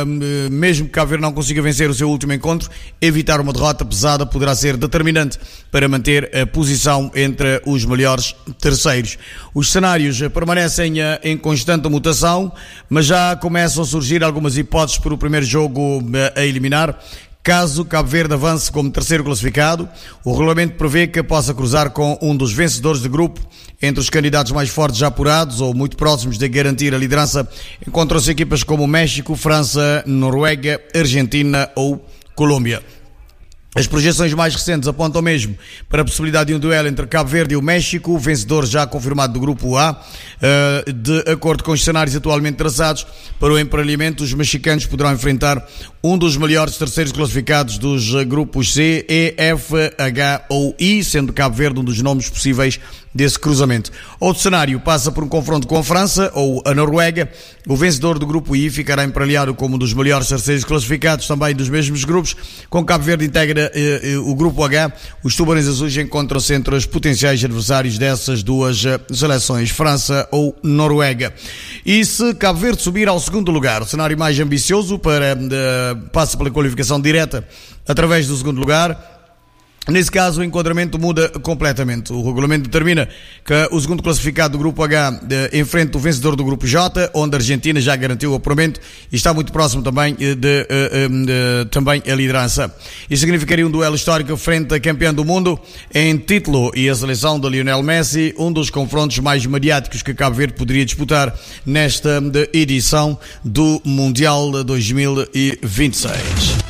mesmo que Cabo Verde não consiga vencer o seu último encontro, evitar uma derrota pesada poderá ser determinante para manter a posição entre os melhores terceiros. Os cenários permanecem em constante mutação, mas já começam a surgir algumas hipóteses para o primeiro jogo a eliminar. Caso Cabo Verde avance como terceiro classificado, o regulamento prevê que possa cruzar com um dos vencedores de grupo. Entre os candidatos mais fortes já apurados ou muito próximos de garantir a liderança, encontram-se equipas como México, França, Noruega, Argentina ou Colômbia. As projeções mais recentes apontam mesmo para a possibilidade de um duelo entre Cabo Verde e o México, o vencedor já confirmado do Grupo A. De acordo com os cenários atualmente traçados para o emparelhamento, os mexicanos poderão enfrentar um dos melhores terceiros classificados dos grupos C, E, F, H ou I, sendo Cabo Verde um dos nomes possíveis desse cruzamento. Outro cenário passa por um confronto com a França ou a Noruega. O vencedor do grupo I ficará emparelhado como um dos melhores terceiros classificados também dos mesmos grupos. Com Cabo Verde integra o grupo H, os Tubarões Azuis encontram-se entre os potenciais adversários dessas duas seleções, França ou Noruega. E se Cabo Verde subir ao segundo lugar, o cenário mais ambicioso passa pela qualificação direta através do segundo lugar. Nesse caso, o enquadramento muda completamente. O regulamento determina que o segundo classificado do Grupo H enfrenta o vencedor do Grupo J, onde a Argentina já garantiu o apuramento e está muito próximo também também a liderança. Isso significaria um duelo histórico frente a campeão do mundo em título e a seleção de Lionel Messi, um dos confrontos mais mediáticos que Cabo Verde poderia disputar nesta edição do Mundial 2026.